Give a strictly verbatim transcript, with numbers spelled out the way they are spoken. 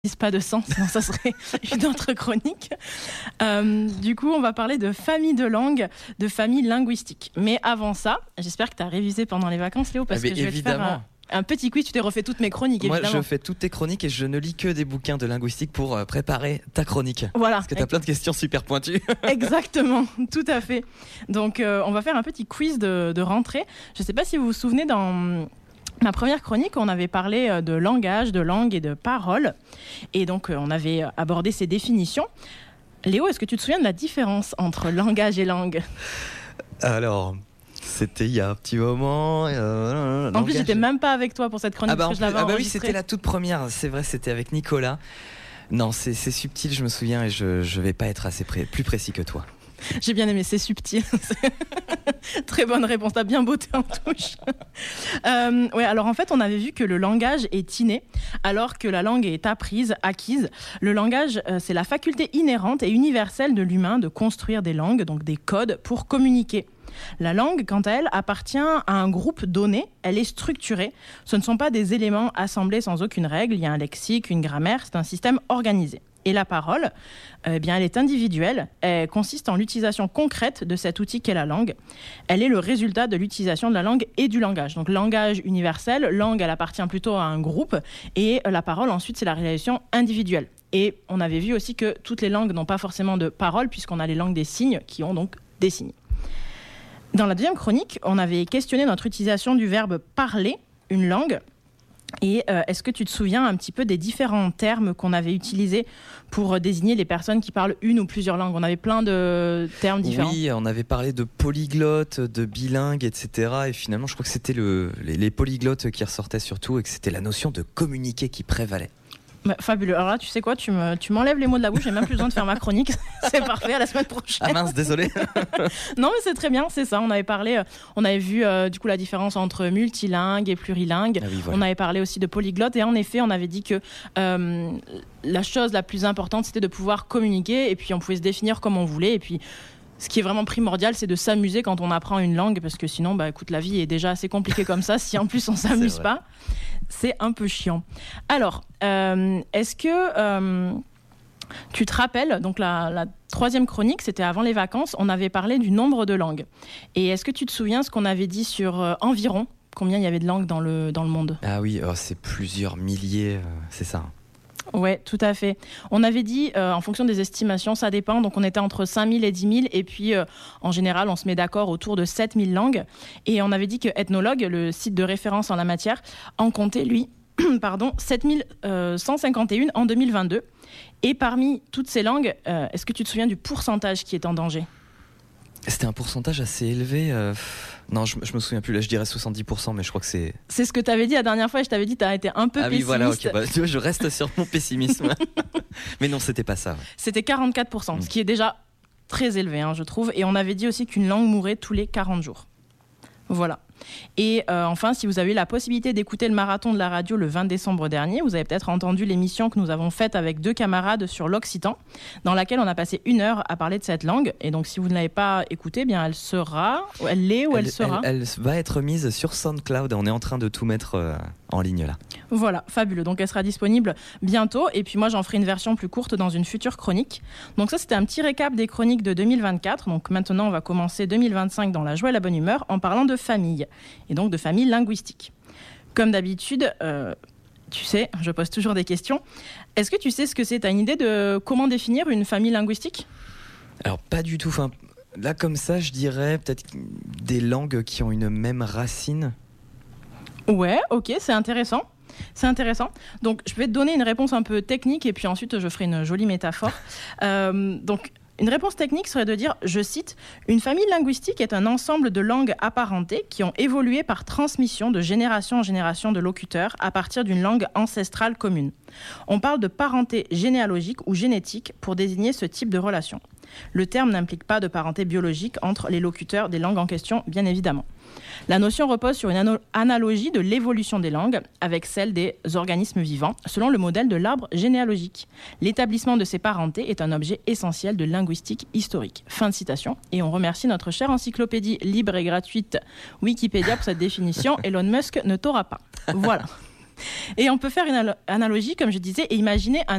pas de sang, sinon ça serait une autre chronique. Euh, du coup, on va parler de famille de langue, de famille linguistique. Mais avant ça, j'espère que tu as révisé pendant les vacances, Léo, parce ah, que je vais évidemment. te faire un, un petit quiz. Tu t'es refait toutes mes chroniques, Moi, évidemment. je fais toutes tes chroniques et je ne lis que des bouquins de linguistique pour euh, préparer ta chronique. Voilà. Parce que tu as plein de questions super pointues. Exactement, tout à fait. Donc, euh, on va faire un petit quiz de, de rentrée. Je ne sais pas si vous vous souvenez, dans ma première chronique, on avait parlé de langage, de langue et de parole. Et donc, on avait abordé ces définitions. Léo, est-ce que tu te souviens de la différence entre langage et langue ? Alors, c'était il y a un petit moment. Euh, en langage... plus, j'étais même pas avec toi pour cette chronique. Ah bah, parce que je l'avais ah bah oui, enregistrée. c'était la toute première. C'est vrai, c'était avec Nicolas. Non, c'est, c'est subtil, je me souviens, et je ne vais pas être assez pré- plus précis que toi. J'ai bien aimé, c'est subtil. Très bonne réponse, t'as bien botté en touche. euh, ouais, alors en fait, on avait vu que le langage est inné, alors que la langue est apprise, acquise. Le langage, euh, c'est la faculté inhérente et universelle de l'humain de construire des langues, donc des codes, pour communiquer. La langue, quant à elle, appartient à un groupe donné, elle est structurée. Ce ne sont pas des éléments assemblés sans aucune règle, il y a un lexique, une grammaire, c'est un système organisé. Et la parole, eh bien, elle est individuelle, elle consiste en l'utilisation concrète de cet outil qu'est la langue. Elle est le résultat de l'utilisation de la langue et du langage. Donc langage universel, langue, elle appartient plutôt à un groupe, et la parole, ensuite, c'est la réalisation individuelle. Et on avait vu aussi que toutes les langues n'ont pas forcément de parole, puisqu'on a les langues des signes qui ont donc des signes. Dans la deuxième chronique, on avait questionné notre utilisation du verbe « parler », une langue. Et euh, est-ce que tu te souviens un petit peu des différents termes qu'on avait utilisés pour désigner les personnes qui parlent une ou plusieurs langues ? On avait plein de termes différents. Oui, on avait parlé de polyglotte, de bilingue, et cetera. Et finalement, je crois que c'était le, les, les polyglottes qui ressortaient surtout et que c'était la notion de communiquer qui prévalait. Bah, fabuleux. Alors là, tu sais quoi, tu, me, tu m'enlèves les mots de la bouche, j'ai même plus besoin de faire ma chronique. C'est parfait, à la semaine prochaine. Ah mince, désolé. Non, mais c'est très bien, c'est ça. On avait parlé, on avait vu euh, du coup la différence entre multilingue et plurilingue. Ah oui, voilà. On avait parlé aussi de polyglotte et en effet, on avait dit que euh, la chose la plus importante, c'était de pouvoir communiquer et puis on pouvait se définir comme on voulait. Et puis, ce qui est vraiment primordial, c'est de s'amuser quand on apprend une langue parce que sinon, bah, écoute, la vie est déjà assez compliquée comme ça. Si en plus on s'amuse pas, c'est un peu chiant. Alors, euh, est-ce que euh, tu te rappelles, donc la, la troisième chronique, c'était avant les vacances, on avait parlé du nombre de langues. Et est-ce que tu te souviens ce qu'on avait dit sur euh, environ, combien il y avait de langues dans le, dans le monde ? Ah oui, oh, c'est plusieurs milliers, euh, c'est ça. Oui, tout à fait. On avait dit, euh, en fonction des estimations, ça dépend. Donc, on était entre cinq mille et dix mille. Et puis, euh, en général, on se met d'accord autour de sept mille langues. Et on avait dit que Ethnologue, le site de référence en la matière, en comptait, lui, pardon, sept mille cent cinquante et un en deux mille vingt-deux. Et parmi toutes ces langues, euh, est-ce que tu te souviens du pourcentage qui est en danger ? C'était un pourcentage assez élevé. Euh... Non, je, je me souviens plus. Là, je dirais soixante-dix pour cent, mais je crois que c'est... C'est ce que tu avais dit la dernière fois et je t'avais dit que tu as été un peu ah pessimiste. Ah oui, voilà, ok. Bah, tu vois, je reste sur mon pessimisme. Mais non, c'était pas ça. Ouais. C'était quarante-quatre pour cent, mmh. ce qui est déjà très élevé, hein, je trouve. Et on avait dit aussi qu'une langue mourait tous les quarante jours. Voilà. Et euh, enfin, si vous avez eu la possibilité d'écouter le marathon de la radio le vingt décembre dernier, vous avez peut-être entendu l'émission que nous avons faite avec deux camarades sur l'occitan, dans laquelle on a passé une heure à parler de cette langue. Et donc, si vous ne l'avez pas écoutée, eh bien, elle sera, elle l'est ou elle, elle sera. Elle, elle va être mise sur SoundCloud. On est en train de tout mettre euh, en ligne là. Voilà, fabuleux. Donc, elle sera disponible bientôt. Et puis, moi, j'en ferai une version plus courte dans une future chronique. Donc, ça, c'était un petit récap des chroniques de deux mille vingt-quatre. Donc, maintenant, on va commencer deux mille vingt-cinq dans la joie et la bonne humeur en parlant de famille. Et donc de famille linguistique. Comme d'habitude, euh, tu sais, je pose toujours des questions. Est-ce que tu sais ce que c'est ? Tu as une idée de comment définir une famille linguistique ? Alors, pas du tout. Enfin, là, comme ça, je dirais peut-être des langues qui ont une même racine. Ouais, ok, c'est intéressant. C'est intéressant. Donc, je vais te donner une réponse un peu technique et puis ensuite, je ferai une jolie métaphore. euh, donc, Une réponse technique serait de dire, je cite, « Une famille linguistique est un ensemble de langues apparentées qui ont évolué par transmission de génération en génération de locuteurs à partir d'une langue ancestrale commune. On parle de parenté généalogique ou génétique pour désigner ce type de relation. Le terme n'implique pas de parenté biologique entre les locuteurs des langues en question, bien évidemment. La notion repose sur une ano- analogie de l'évolution des langues avec celle des organismes vivants, selon le modèle de l'arbre généalogique. L'établissement de ces parentés est un objet essentiel de linguistique historique. » Fin de citation. Et on remercie notre chère encyclopédie libre et gratuite Wikipédia pour cette définition. Elon Musk ne t'aura pas. Voilà. Et on peut faire une analogie, comme je disais, et imaginer un